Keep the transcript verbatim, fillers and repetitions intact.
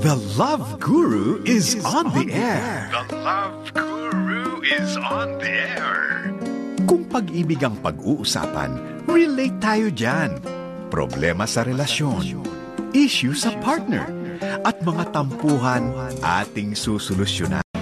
The Love Guru is on the air. The Love Guru is on the air. Kung pag-ibig ang pag-uusapan, relate tayo dyan. Problema sa relasyon, issue sa partner, at mga tampuhan ating susolusyonan.